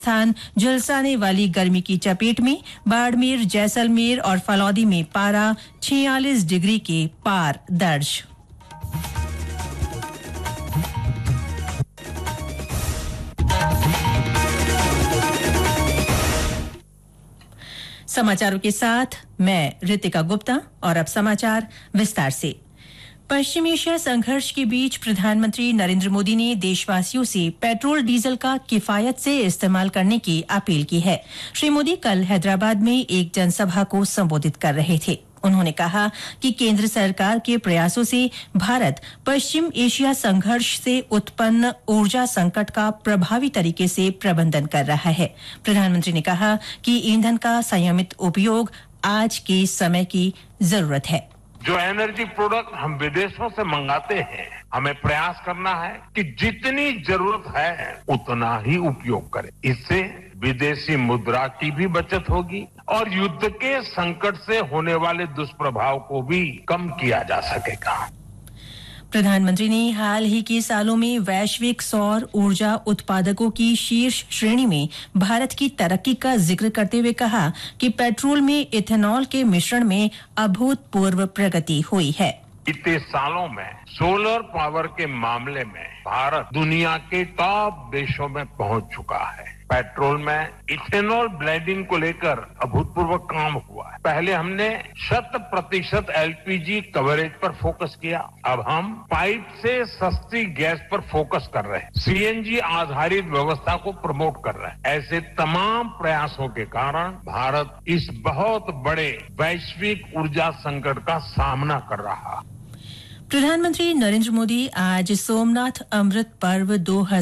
स्थान झुलसाने वाली गर्मी की चपेट में। बाड़मेर, जैसलमेर और फलौदी में पारा 46 डिग्री के पार दर्ज। समाचारों के साथ मैं रितिका गुप्ता और अब समाचार विस्तार से। पश्चिम एशिया संघर्ष के बीच प्रधानमंत्री नरेंद्र मोदी ने देशवासियों से पेट्रोल डीजल का किफायत से इस्तेमाल करने की अपील की है। श्री मोदी कल हैदराबाद में एक जनसभा को संबोधित कर रहे थे। उन्होंने कहा कि केंद्र सरकार के प्रयासों से भारत पश्चिम एशिया संघर्ष से उत्पन्न ऊर्जा संकट का प्रभावी तरीके से प्रबंधन कर रहा है। प्रधानमंत्री ने कहा कि ईंधन का संयमित उपयोग आज के समय की जरूरत है। जो एनर्जी प्रोडक्ट हम विदेशों से मंगाते हैं, हमें प्रयास करना है कि जितनी जरूरत है उतना ही उपयोग करें। इससे विदेशी मुद्रा की भी बचत होगी और युद्ध के संकट से होने वाले दुष्प्रभाव को भी कम किया जा सकेगा। प्रधानमंत्री ने हाल ही के सालों में वैश्विक सौर ऊर्जा उत्पादकों की शीर्ष श्रेणी में भारत की तरक्की का जिक्र करते हुए कहा कि पेट्रोल में इथेनॉल के मिश्रण में अभूतपूर्व प्रगति हुई है। बीते सालों में सोलर पावर के मामले में भारत दुनिया के टॉप देशों में पहुंच चुका है। पेट्रोल में इथेनॉल ब्लेंडिंग को लेकर अभूतपूर्व काम हुआ है। पहले हमने 100% एलपीजी कवरेज पर फोकस किया, अब हम पाइप से सस्ती गैस पर फोकस कर रहे हैं। सीएनजी आधारित व्यवस्था को प्रमोट कर रहे हैं। ऐसे तमाम प्रयासों के कारण भारत इस बहुत बड़े वैश्विक ऊर्जा संकट का सामना कर रहा है। प्रधानमंत्री नरेंद्र मोदी आज सोमनाथ अमृत पर्व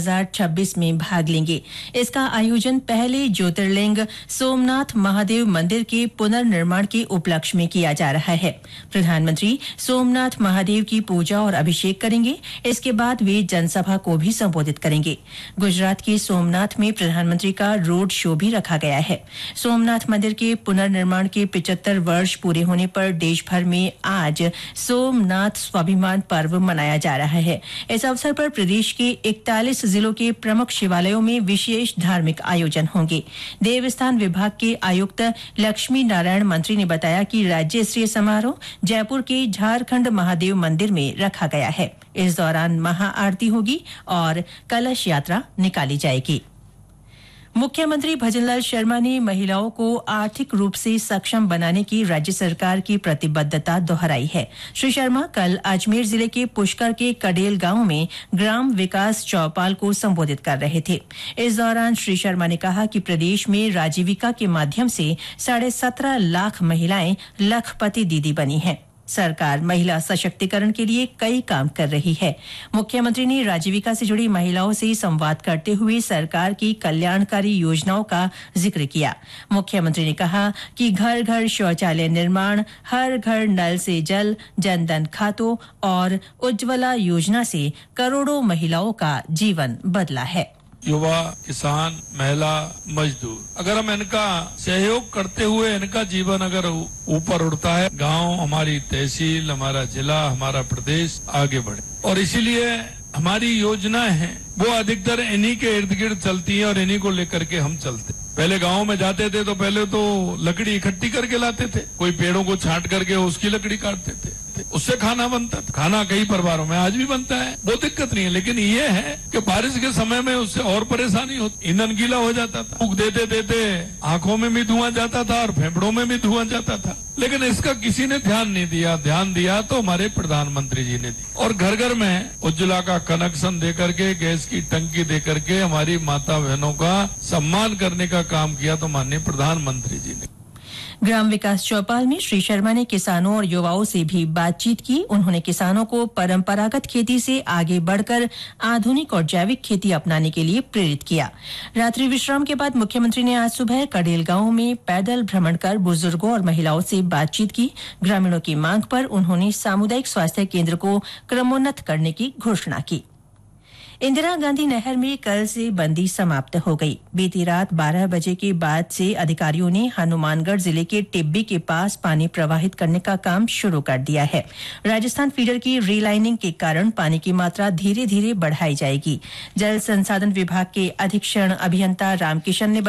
2026 में भाग लेंगे। इसका आयोजन पहले ज्योतिर्लिंग सोमनाथ महादेव मंदिर के पुनर्निर्माण के उपलक्ष्य में किया जा रहा है। प्रधानमंत्री सोमनाथ महादेव की पूजा और अभिषेक करेंगे। इसके बाद वे जनसभा को भी संबोधित करेंगे। गुजरात के सोमनाथ में प्रधानमंत्री का रोड शो भी रखा गया है। सोमनाथ मंदिर के पुनर्निर्माण के 75 वर्ष पूरे होने पर देश भर में आज सोमनाथ स्वाभिमान पर्व मनाया जा रहा है। इस अवसर पर प्रदेश के 41 जिलों के प्रमुख शिवालयों में विशेष धार्मिक आयोजन होंगे। देवस्थान विभाग के आयुक्त लक्ष्मी नारायण मंत्री ने बताया कि राज्य स्तरीय समारोह जयपुर के झारखंड महादेव मंदिर में रखा गया है। इस दौरान महाआरती होगी और कलश यात्रा निकाली जाएगी। मुख्यमंत्री भजनलाल शर्मा ने महिलाओं को आर्थिक रूप से सक्षम बनाने की राज्य सरकार की प्रतिबद्धता दोहराई है। श्री शर्मा कल अजमेर जिले के पुष्कर के कडेल गांव में ग्राम विकास चौपाल को संबोधित कर रहे थे। इस दौरान श्री शर्मा ने कहा कि प्रदेश में राजीविका के माध्यम से 17.5 लाख महिलाएं लखपति दीदी बनी हैं। सरकार महिला सशक्तिकरण के लिए कई काम कर रही है। मुख्यमंत्री ने राजीविका से जुड़ी महिलाओं से संवाद करते हुए सरकार की कल्याणकारी योजनाओं का जिक्र किया। मुख्यमंत्री ने कहा कि घर घर शौचालय निर्माण, हर घर नल से जल, जनधन खातों और उज्ज्वला योजना से करोड़ों महिलाओं का जीवन बदला है। युवा, किसान, महिला, मजदूर, अगर हम इनका सहयोग करते हुए इनका जीवन अगर ऊपर उठता है, गांव, हमारी तहसील, हमारा जिला, हमारा प्रदेश आगे बढ़े। और इसीलिए हमारी योजनाएं हैं वो अधिकतर इन्हीं के इर्द गिर्द चलती है और इन्हीं को लेकर के हम चलते। पहले गांव में जाते थे तो पहले तो लकड़ी इकट्ठी करके लाते थे, कोई पेड़ों को छांट करके उसकी लकड़ी काटते थे, उससे खाना बनता था। खाना कई परिवारों में आज भी बनता है, वो दिक्कत नहीं है। लेकिन ये है कि बारिश के समय में उससे और परेशानी होती, ईंधन गीला हो जाता था, फूंक देते देते आंखों में भी धुआं जाता था और फेफड़ों में भी धुआं जाता था। लेकिन इसका किसी ने ध्यान नहीं दिया। ध्यान दिया तो हमारे प्रधानमंत्री जी ने दिया और घर घर में उज्ज्वला का कनेक्शन दे करके, गैस की टंकी दे करके हमारी माता बहनों का सम्मान करने का काम किया तो माननीय प्रधानमंत्री जी ने। ग्राम विकास चौपाल में श्री शर्मा ने किसानों और युवाओं से भी बातचीत की। उन्होंने किसानों को परंपरागत खेती से आगे बढ़कर आधुनिक और जैविक खेती अपनाने के लिए प्रेरित किया। रात्रि विश्राम के बाद मुख्यमंत्री ने आज सुबह कडेल गांव में पैदल भ्रमण कर बुजुर्गों और महिलाओं से बातचीत की। ग्रामीणों की मांग पर उन्होंने सामुदायिक स्वास्थ्य केंद्र को क्रमोन्नत करने की घोषणा की। इंदिरा गांधी नहर में कल से बंदी समाप्त हो गई। बीती रात 12 बजे के बाद से अधिकारियों ने हनुमानगढ़ जिले के टिब्बी के पास पानी प्रवाहित करने का काम शुरू कर दिया है। राजस्थान फीडर की रीलाइनिंग के कारण पानी की मात्रा धीरे धीरे बढ़ाई जाएगी। जल संसाधन विभाग के अधीक्षण अभियंता रामकिशन ने